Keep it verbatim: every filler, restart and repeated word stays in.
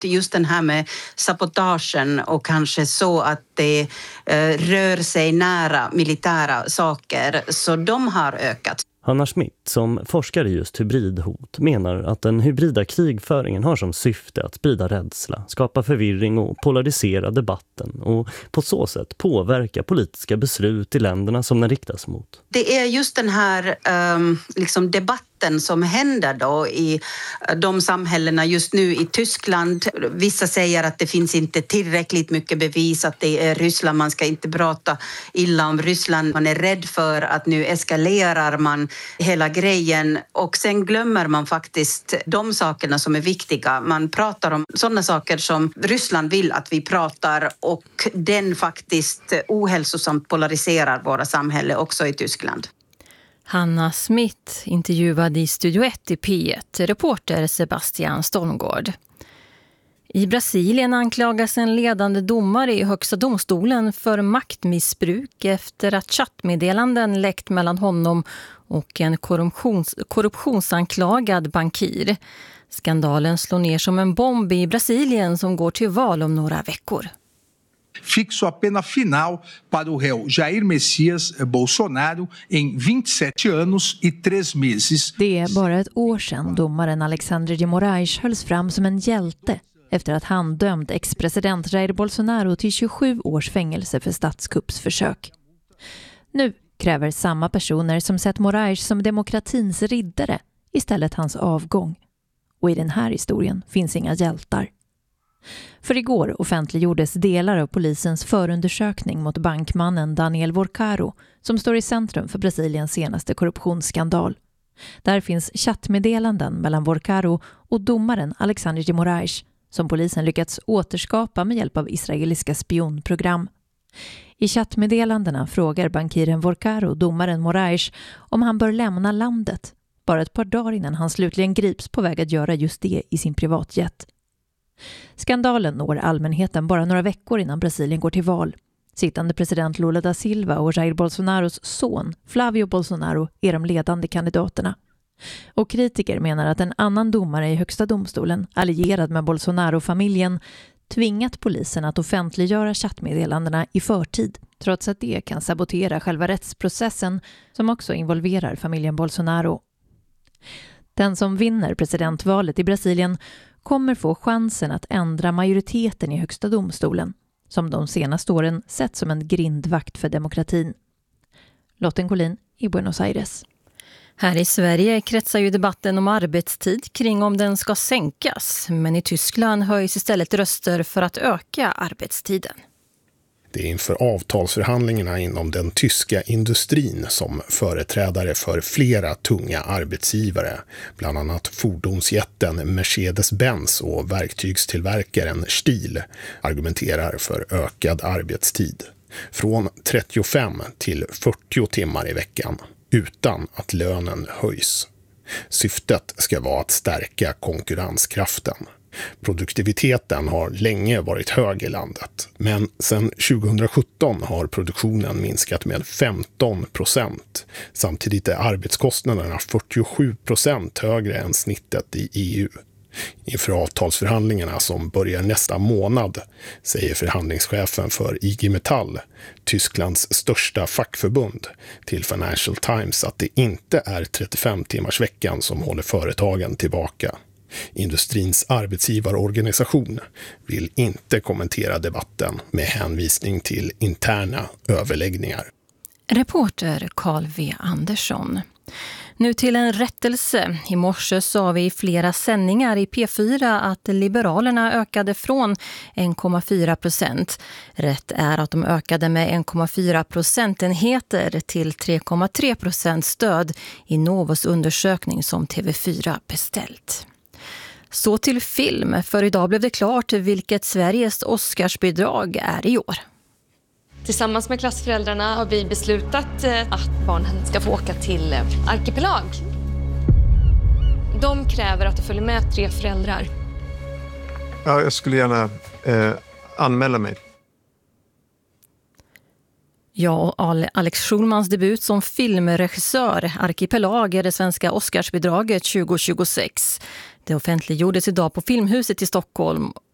just den här med sabotagen och kanske så att det eh, rör sig nära militära saker, så de har ökat. Hanna Schmidt, som forskar i just hybridhot, menar att den hybrida krigföringen har som syfte att sprida rädsla, skapa förvirring och polarisera debatten och på så sätt påverka politiska beslut i länderna som den riktas mot. Det är just den här um, liksom debatten som händer då i de samhällena just nu i Tyskland. Vissa säger att det finns inte tillräckligt mycket bevis att det är Ryssland. Man ska inte prata illa om Ryssland. Man är rädd för att nu eskalerar man hela grejen, och sen glömmer man faktiskt de sakerna som är viktiga. Man pratar om sådana saker som Ryssland vill att vi pratar, och den faktiskt ohälsosamt polariserar våra samhälle också i Tyskland. Hanna Schmidt intervjuad i Studio ett i P ett, reporter Sebastian Stolmgård. I Brasilien anklagas en ledande domare i högsta domstolen för maktmissbruk efter att chattmeddelanden läckt mellan honom och en korruptions- korruptionsanklagad bankir. Skandalen slår ner som en bomb i Brasilien som går till val om några veckor. Fixo a pena final para o réu Jair Messias Bolsonaro em tjugosju anos e tres meses. Det är bara ett år sedan domaren Alexandre de Moraes hölls fram som en hjälte efter att han dömde ex-president Jair Bolsonaro till tjugosju års fängelse för statskuppsförsök. Nu kräver samma personer som sett Moraes som demokratins riddare istället hans avgång. Och i den här historien finns inga hjältar. För igår offentliggjordes delar av polisens förundersökning mot bankmannen Daniel Vorcaro, som står i centrum för Brasiliens senaste korruptionsskandal. Där finns chattmeddelanden mellan Vorcaro och domaren Alexandre de Moraes, som polisen lyckats återskapa med hjälp av israeliska spionprogram. I chattmeddelandena frågar bankiren Vorcaro domaren Moraes om han bör lämna landet, bara ett par dagar innan han slutligen grips på väg att göra just det i sin privatjet. Skandalen når allmänheten bara några veckor innan Brasilien går till val. Sittande president Lula da Silva och Jair Bolsonaros son Flavio Bolsonaro är de ledande kandidaterna. Och kritiker menar att en annan domare i högsta domstolen, allierad med Bolsonaro-familjen, tvingat polisen att offentliggöra chattmeddelandena i förtid, trots att det kan sabotera själva rättsprocessen som också involverar familjen Bolsonaro. Den som vinner presidentvalet i Brasilien kommer få chansen att ändra majoriteten i högsta domstolen, som de senaste åren sett som en grindvakt för demokratin. Lotten Collin i Buenos Aires. Här i Sverige kretsar ju debatten om arbetstid kring om den ska sänkas, men i Tyskland höjs istället röster för att öka arbetstiden. Det är inför avtalsförhandlingarna inom den tyska industrin som företrädare för flera tunga arbetsgivare, bland annat fordonsjätten Mercedes-Benz och verktygstillverkaren Stihl, argumenterar för ökad arbetstid. Från trettiofem till fyrtio timmar i veckan, utan att lönen höjs. Syftet ska vara att stärka konkurrenskraften. Produktiviteten har länge varit hög i landet, men sedan tjugosjutton har produktionen minskat med femton procent. Samtidigt är arbetskostnaderna fyrtiosju procent högre än snittet i E U. Inför avtalsförhandlingarna som börjar nästa månad, säger förhandlingschefen för I G Metall, Tysklands största fackförbund, till Financial Times att det inte är trettiofem timmars veckan som håller företagen tillbaka. Industrins arbetsgivarorganisation vill inte kommentera debatten med hänvisning till interna överläggningar. Reporter Carl V. Andersson. Nu till en rättelse. I morse sa vi i flera sändningar i P fyra att Liberalerna ökade från en komma fyra procent. Rätt är att de ökade med en komma fyra procentenheter till tre komma tre procent stöd i Novos undersökning som T V fyra beställt. Så till film, för idag blev det klart vilket Sveriges Oscarsbidrag är i år. Tillsammans med klassföräldrarna har vi beslutat att barnen ska få åka till Arkipelag. De kräver att det följer med tre föräldrar. Ja, jag skulle gärna eh, anmäla mig. Ja, Alex Schulmans debut som filmregissör, Arkipelag, är det svenska Oscarsbidraget tjugo tjugosex. Det offentliggjordes idag på Filmhuset i Stockholm